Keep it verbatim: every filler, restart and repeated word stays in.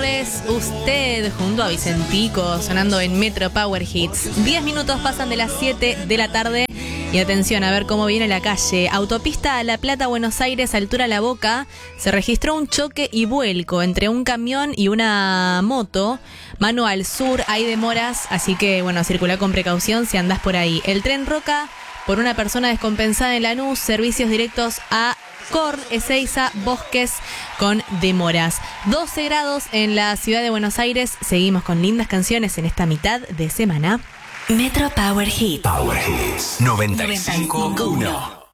Torres, Usted, junto a Vicentico, sonando en Metro Power Hits. Diez minutos pasan de las siete de la tarde. Y atención, a ver cómo viene la calle. Autopista La Plata, Buenos Aires, altura La Boca. Se registró un choque y vuelco entre un camión y una moto. Mano al sur, hay demoras, así que, bueno, circula con precaución si andás por ahí. El tren Roca, por una persona descompensada en Lanús, servicios directos a Cor, Ezeiza, Bosques, con demoras. doce grados en la ciudad de Buenos Aires. Seguimos con lindas canciones en esta mitad de semana. Metro Power Hits. Power Hits noventa y cinco punto uno.